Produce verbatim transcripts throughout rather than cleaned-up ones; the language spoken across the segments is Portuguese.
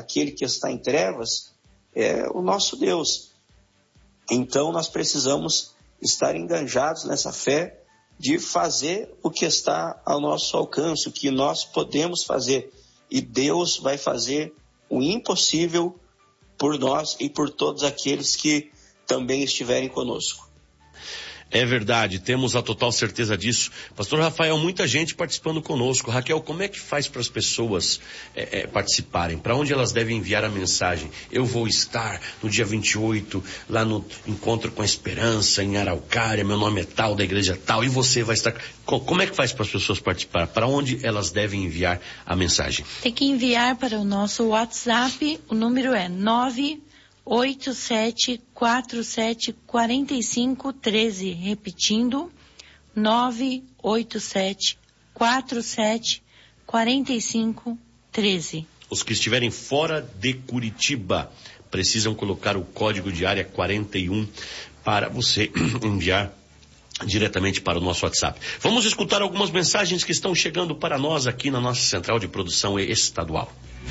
aquele que está em trevas é o nosso Deus. Então nós precisamos estar engajados nessa fé de fazer o que está ao nosso alcance, o que nós podemos fazer. E Deus vai fazer o impossível por nós e por todos aqueles que também estiverem conosco. É verdade, temos a total certeza disso. Pastor Rafael, muita gente participando conosco. Raquel, como é que faz para as pessoas é, é, participarem? Para onde elas devem enviar a mensagem? Eu vou estar no dia vinte e oito, lá no Encontro com a Esperança, em Araucária, meu nome é tal, da igreja tal, e você vai estar... Como é que faz para as pessoas participarem? Para onde elas devem enviar a mensagem? Tem que enviar para o nosso WhatsApp, o número é nove oito sete quatro sete quatro cinco um três, repetindo, nove oito sete quatro sete quatro cinco um três. Os que estiverem fora de Curitiba precisam colocar o código de área quarenta e um para você enviar diretamente para o nosso WhatsApp. Vamos escutar algumas mensagens que estão chegando para nós aqui na nossa central de produção estadual.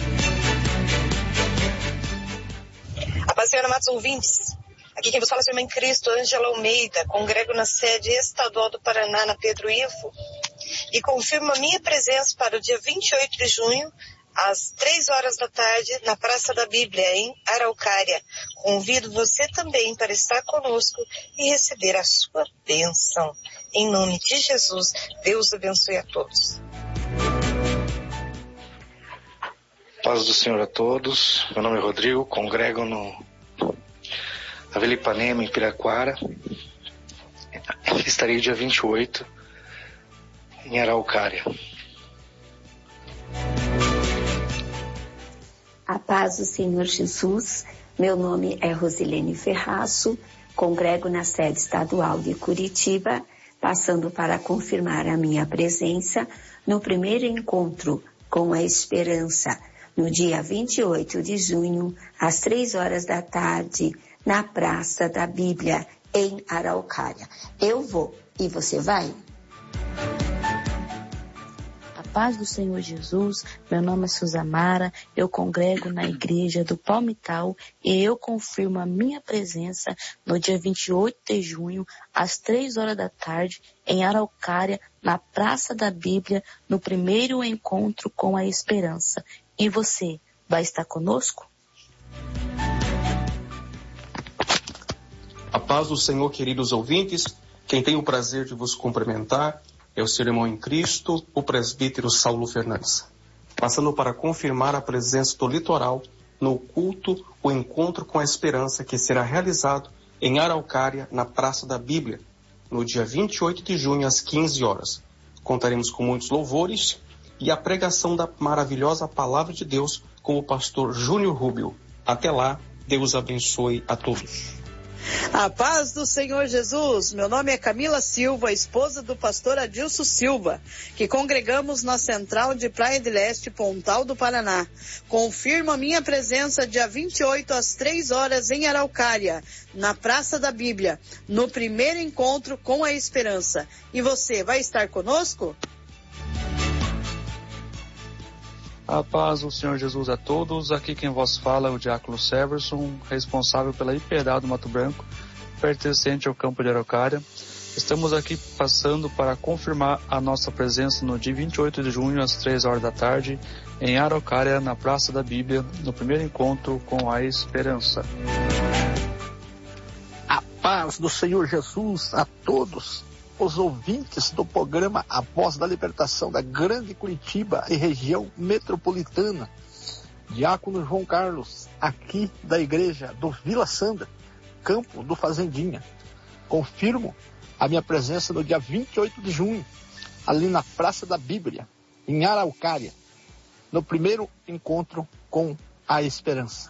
A paz, Senhor, amados ouvintes. Aqui quem vos fala é a sua irmã em Cristo, Ângela Almeida, congrego na sede estadual do Paraná, na Pedro Ivo, e confirmo a minha presença para o dia vinte e oito de junho, às três horas da tarde, na Praça da Bíblia, em Araucária. Convido você também para estar conosco e receber a sua bênção. Em nome de Jesus, Deus abençoe a todos. Paz do Senhor a todos. Meu nome é Rodrigo, congrego no na Vila Ipanema, em Piraquara. Estarei dia vinte e oito em Araucária. A paz do Senhor Jesus. Meu nome é Rosilene Ferraço, congrego na sede estadual de Curitiba, passando para confirmar a minha presença no primeiro encontro com a Esperança, no dia vinte e oito de junho, às três horas da tarde, na Praça da Bíblia, em Araucária. Eu vou, e você vai? A paz do Senhor Jesus, meu nome é Suzamara, eu congrego na igreja do Palmital e eu confirmo a minha presença no dia vinte e oito de junho, às três horas da tarde, em Araucária, na Praça da Bíblia, no primeiro encontro com a Esperança. E você, vai estar conosco? A paz do Senhor, queridos ouvintes, quem tem o prazer de vos cumprimentar é o seu irmão em Cristo, o presbítero Saulo Fernandes. Passando para confirmar a presença do litoral no culto, o Encontro com a Esperança, que será realizado em Araucária, na Praça da Bíblia, no dia vinte e oito de junho, às quinze horas. Contaremos com muitos louvores e a pregação da maravilhosa Palavra de Deus com o pastor Júnior Rubio. Até lá, Deus abençoe a todos. A paz do Senhor Jesus. Meu nome é Camila Silva, esposa do pastor Adilson Silva, que congregamos na Central de Praia de Leste, Pontal do Paraná. Confirmo a minha presença dia vinte e oito às três horas em Araucária, na Praça da Bíblia, no primeiro encontro com a Esperança. E você vai estar conosco? A paz do Senhor Jesus a todos. Aqui quem vos fala é o diácono Severson, responsável pela I P E D A do Mato Branco, pertencente ao campo de Araucária. Estamos aqui passando para confirmar a nossa presença no dia vinte e oito de junho, às três horas da tarde, em Araucária, na Praça da Bíblia, no primeiro encontro com a Esperança. A paz do Senhor Jesus a todos os ouvintes do programa A Voz da Libertação da Grande Curitiba e região metropolitana. Diácono João Carlos, aqui da igreja do Vila Sandra, campo do Fazendinha. Confirmo a minha presença no dia vinte e oito de junho, ali na Praça da Bíblia, em Araucária, no primeiro encontro com a Esperança.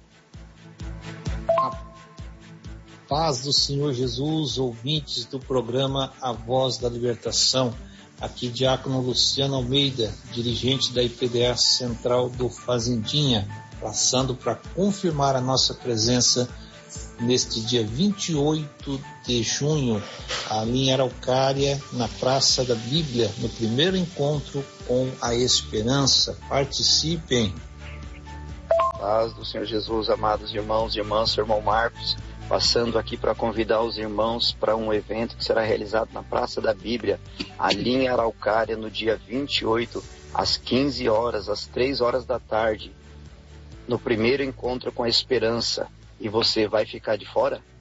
Paz do Senhor Jesus, ouvintes do programa A Voz da Libertação. Aqui diácono Luciano Almeida, dirigente da I P D A Central do Fazendinha, passando para confirmar a nossa presença neste dia vinte e oito de junho, ali em Araucária, na Praça da Bíblia, no primeiro encontro com a Esperança. Participem! Paz do Senhor Jesus, amados irmãos e irmãs, seu irmão Marcos, passando aqui para convidar os irmãos para um evento que será realizado na Praça da Bíblia, ali em Araucária, no dia vinte e oito, às quinze horas, às três horas da tarde, no primeiro encontro com a esperança. E você vai ficar de fora?